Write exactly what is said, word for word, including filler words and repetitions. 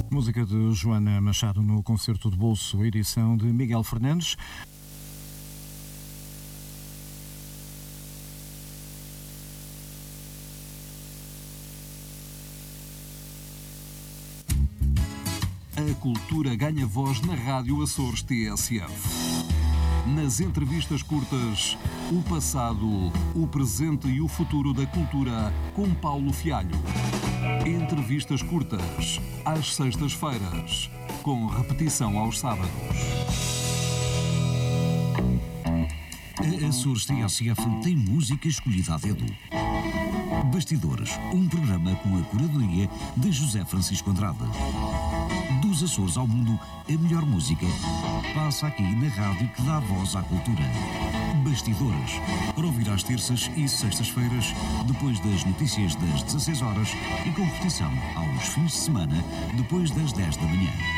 Música de Joana Machado no Concerto de Bolso, edição de Miguel Fernandes. A cultura ganha voz na Rádio Açores T S F. Nas entrevistas curtas, o passado, o presente e o futuro da cultura, com Paulo Fialho. Entrevistas curtas, às sextas-feiras, com repetição aos sábados. A Açores T S F tem música escolhida a dedo. Bastidores, um programa com a curadoria de José Francisco Andrade. Dos Açores ao mundo, a melhor música passa aqui na rádio que dá voz à cultura. Bastidores, para ouvir às terças e sextas-feiras, depois das notícias das dezasseis horas e com repetição aos fins de semana, depois das dez da manhã.